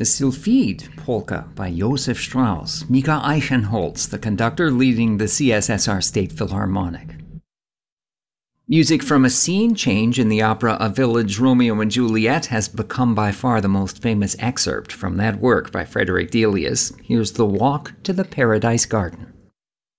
The Sylphide polka by Josef Strauss, Mika Eichenholz, the conductor leading the CSSR State Philharmonic. Music from a scene change in the opera A Village Romeo and Juliet has become by far the most famous excerpt from that work by Frederick Delius. Here's The Walk to the Paradise Garden.